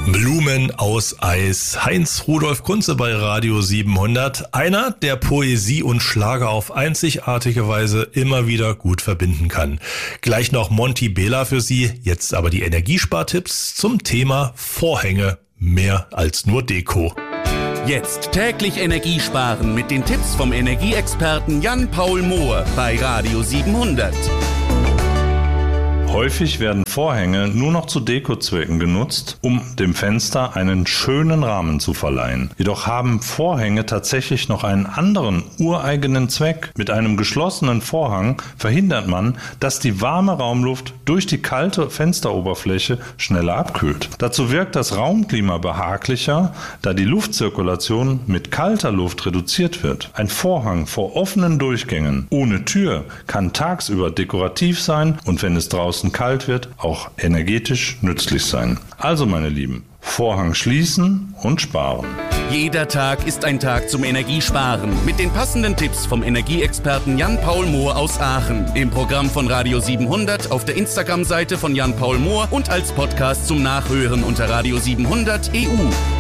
Blumen aus Eis. Heinz Rudolf Kunze bei Radio 700. Einer, der Poesie und Schlager auf einzigartige Weise immer wieder gut verbinden kann. Gleich noch Monty Bela für Sie. Jetzt aber die Energiespartipps zum Thema Vorhänge. Mehr als nur Deko. Jetzt täglich Energie sparen mit den Tipps vom Energieexperten Jan-Paul Mohr bei Radio 700. Häufig werden Vorhänge nur noch zu Dekozwecken genutzt, um dem Fenster einen schönen Rahmen zu verleihen. Jedoch haben Vorhänge tatsächlich noch einen anderen ureigenen Zweck. Mit einem geschlossenen Vorhang verhindert man, dass die warme Raumluft durch die kalte Fensteroberfläche schneller abkühlt. Dazu wirkt das Raumklima behaglicher, da die Luftzirkulation mit kalter Luft reduziert wird. Ein Vorhang vor offenen Durchgängen ohne Tür kann tagsüber dekorativ sein und wenn es draußen kalt wird, auch energetisch nützlich sein. Also meine Lieben, Vorhang schließen und sparen. Jeder Tag ist ein Tag zum Energiesparen. Mit den passenden Tipps vom Energieexperten Jan-Paul Mohr aus Aachen. Im Programm von Radio 700, auf der Instagram-Seite von Jan-Paul Mohr und als Podcast zum Nachhören unter Radio 700 EU.